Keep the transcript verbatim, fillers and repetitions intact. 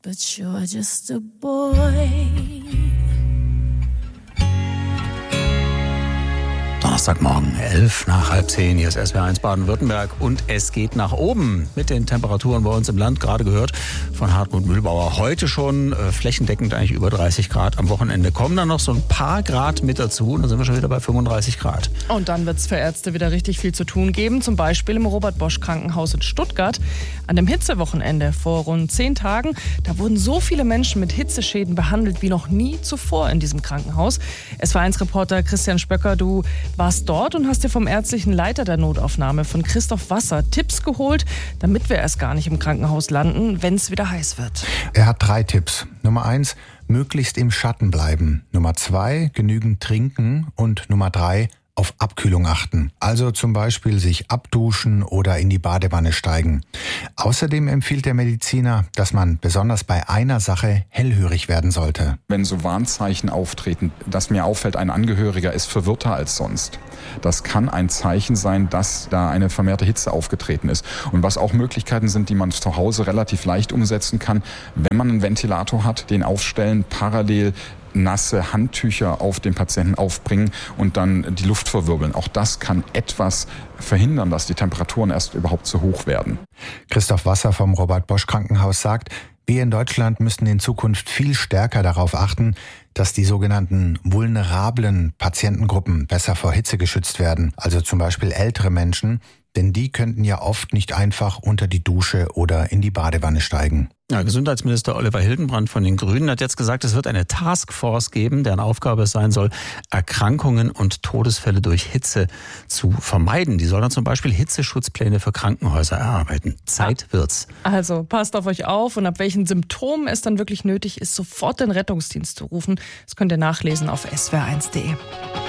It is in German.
but you're just a boy. Donnerstagmorgen, elf nach halb zehn, hier ist S W R eins Baden-Württemberg und es geht nach oben mit den Temperaturen bei uns im Land, gerade gehört von Hartmut Mühlbauer. Heute schon äh, flächendeckend eigentlich über dreißig Grad, am Wochenende kommen dann noch so ein paar Grad mit dazu und dann sind wir schon wieder bei fünfunddreißig Grad. Und dann wird es für Ärzte wieder richtig viel zu tun geben, zum Beispiel im Robert-Bosch-Krankenhaus in Stuttgart. An dem Hitzewochenende vor rund zehn Tagen, da wurden so viele Menschen mit Hitzeschäden behandelt wie noch nie zuvor in diesem Krankenhaus. S W R eins Reporter Christian Spöcker, du warst dort und hast dir vom ärztlichen Leiter der Notaufnahme, von Christoph Wasser, Tipps geholt, damit wir erst gar nicht im Krankenhaus landen, wenn es wieder heiß wird. Er hat drei Tipps. Nummer eins, möglichst im Schatten bleiben. Nummer zwei, genügend trinken. Und Nummer drei, auf Abkühlung achten. Also zum Beispiel sich abduschen oder in die Badewanne steigen. Außerdem empfiehlt der Mediziner, dass man besonders bei einer Sache hellhörig werden sollte. Wenn so Warnzeichen auftreten, dass mir auffällt, ein Angehöriger ist verwirrter als sonst. Das kann ein Zeichen sein, dass da eine vermehrte Hitze aufgetreten ist. Und was auch Möglichkeiten sind, die man zu Hause relativ leicht umsetzen kann, wenn man einen Ventilator hat, den aufstellen, parallel nasse Handtücher auf den Patienten aufbringen und dann die Luft verwirbeln. Auch das kann etwas verhindern, dass die Temperaturen erst überhaupt zu hoch werden. Christoph Wasser vom Robert-Bosch-Krankenhaus sagt, wir in Deutschland müssten in Zukunft viel stärker darauf achten, dass die sogenannten vulnerablen Patientengruppen besser vor Hitze geschützt werden. Also zum Beispiel ältere Menschen, denn die könnten ja oft nicht einfach unter die Dusche oder in die Badewanne steigen. Ja, Gesundheitsminister Oliver Hildenbrand von den Grünen hat jetzt gesagt, es wird eine Taskforce geben, deren Aufgabe es sein soll, Erkrankungen und Todesfälle durch Hitze zu vermeiden. Die soll dann zum Beispiel Hitzeschutzpläne für Krankenhäuser erarbeiten. Zeit wird's. Also passt auf euch auf und ab welchen Symptomen es dann wirklich nötig ist, sofort den Rettungsdienst zu rufen. Das könnt ihr nachlesen auf S W R eins punkt de.